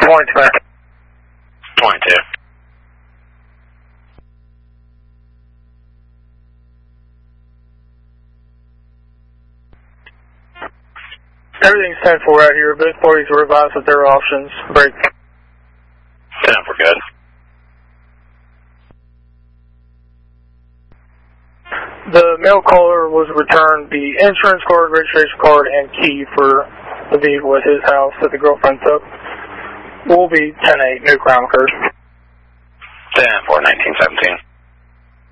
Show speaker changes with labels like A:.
A: 22.
B: 22.
A: Everything's 10-4 out here. Both parties were advised of their options. Break.
B: 10, we're good.
A: The male caller was returned the insurance card, registration card, and key for the vehicle at his house that the girlfriend took. Will be 10-8. No crime occurred.
B: 10-4, 1917.